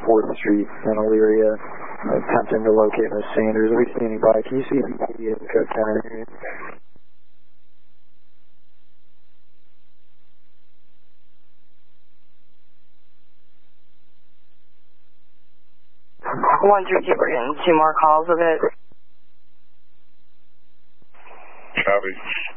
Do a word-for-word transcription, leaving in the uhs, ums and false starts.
fourth Street in Elyria, attempting to locate Miss Sanders. Are we standing by? Can you see the in the Cook County area? One three two, we're getting two more calls of it. Copy.